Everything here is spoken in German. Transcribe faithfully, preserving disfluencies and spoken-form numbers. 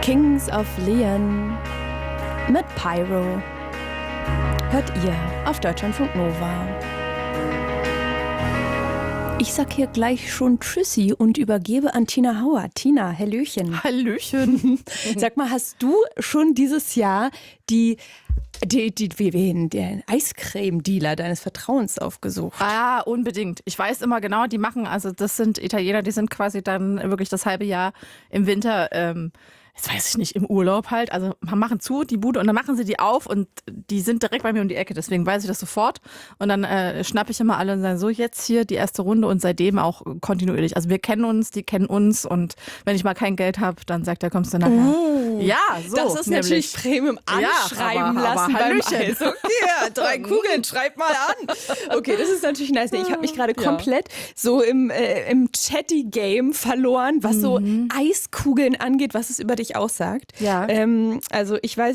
Kings of Leon mit Pyro. Hört ihr auf Deutschlandfunk Nova. Ich sag hier gleich schon Tschüssi und übergebe an Tina Hauer. Tina, Hallöchen. Hallöchen. Sag mal, hast du schon dieses Jahr die, die, die, die, die den Eiscreme-Dealer deines Vertrauens aufgesucht? Ah, unbedingt. Ich weiß immer genau, die machen, also das sind Italiener, die sind quasi dann wirklich das halbe Jahr im Winter, ähm, jetzt weiß ich nicht, im Urlaub halt. Also machen zu die Bude und dann machen sie die auf und die sind direkt bei mir um die Ecke. Deswegen weiß ich das sofort. Und dann äh, schnappe ich immer alle und sage, so jetzt hier die erste Runde und seitdem auch kontinuierlich. Also wir kennen uns, die kennen uns und wenn ich mal kein Geld habe, dann sagt er, kommst du nachher. Oh, ja, so. Das ist nämlich. natürlich Premium anschreiben ja, aber, lassen aber beim Hallöchen. Eis. Okay, drei Kugeln, schreib mal an. Okay, das ist natürlich nice. Ich habe mich gerade Ja. komplett so im, äh, im Chatty-Game verloren, was so Eiskugeln angeht, was es über dich aussagt. Ja. Ähm, also ich weiß